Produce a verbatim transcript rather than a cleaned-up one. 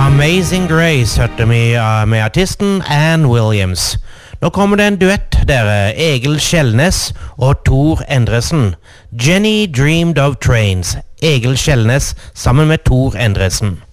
Amazing Grace hørte vi uh, med artisten Ann Williams. Nå kommer det en duett dere, Egil Skjellnes og Tor Endresen. Jenny Dreamed of Trains. Egil Skjellnes sammen med Tor Endresen.